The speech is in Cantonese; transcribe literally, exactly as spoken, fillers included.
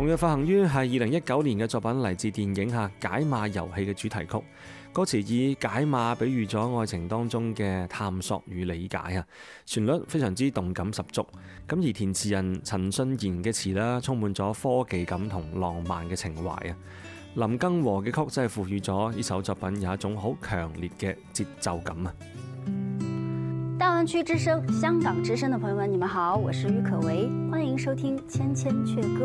同樣發行於係二零一九年嘅作品，嚟自電影下解碼遊戲嘅主題曲。歌詞以解碼比喻咗愛情當中嘅探索與理解啊，旋律非常之動感十足。咁而填詞人陳信賢嘅詞啦，充滿咗科技感同浪漫嘅情懷啊。林更和嘅曲真係賦予咗呢首作品有一種好強烈嘅節奏感啊！ 大灣區之聲、香港之聲的朋友們，你們好，我是于可唯，歡迎收聽《千千闕歌》。